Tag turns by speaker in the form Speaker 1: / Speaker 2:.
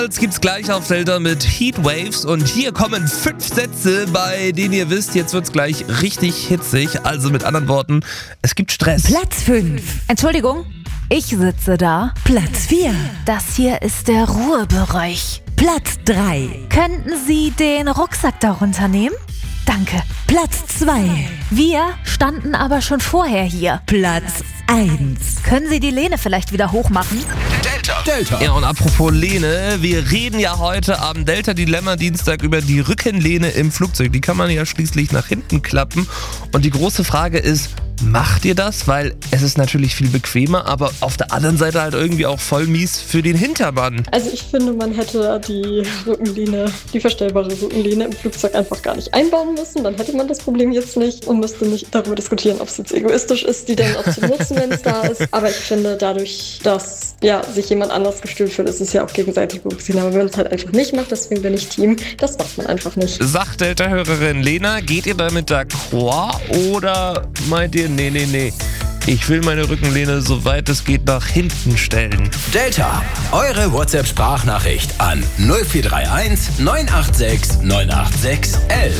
Speaker 1: Jetzt gibt's gleich auf Delta mit Heatwaves und hier kommen 5 Sätze, bei denen ihr wisst, jetzt wird's gleich richtig hitzig. Also mit anderen Worten, es gibt Stress.
Speaker 2: Platz 5.
Speaker 3: Entschuldigung, ich sitze da.
Speaker 2: Platz 4.
Speaker 3: Das hier ist der Ruhebereich.
Speaker 2: Platz 3.
Speaker 3: Könnten Sie den Rucksack darunter nehmen? Danke.
Speaker 2: Platz 2.
Speaker 3: Wir standen aber schon vorher hier.
Speaker 2: Platz 1.
Speaker 3: Können Sie die Lehne vielleicht wieder hochmachen?
Speaker 4: Delta.
Speaker 1: Ja, und apropos Lehne, wir reden ja heute am Delta-Dilemma-Dienstag über die Rückenlehne im Flugzeug. Die kann man ja schließlich nach hinten klappen. Und die große Frage ist, macht ihr das? Weil es ist natürlich viel bequemer, aber auf der anderen Seite halt irgendwie auch voll mies für den Hintermann.
Speaker 5: Also ich finde, man hätte die Rückenlehne, die verstellbare Rückenlehne im Flugzeug einfach gar nicht einbauen müssen. Dann hätte man das Problem jetzt nicht und müsste nicht darüber diskutieren, ob es jetzt egoistisch ist, die dann auch zu nutzen, wenn es da ist. Aber ich finde, dadurch, dass sich jemand anders gestört fühlt, ist es ja auch gegenseitig berücksichtigt. Aber wenn man es halt einfach nicht macht, deswegen bin ich Team, das macht man einfach nicht.
Speaker 1: Sagt Delta-Hörerin Lena, geht ihr damit d'accord oder meint ihr, nee, ich will meine Rückenlehne, soweit es geht, nach hinten stellen?
Speaker 4: Delta, eure WhatsApp-Sprachnachricht an 0431 986 986 11.